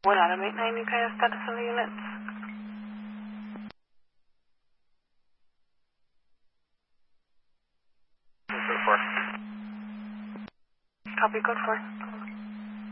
1 out of 89, you guys, status of the units. Copy, code 4.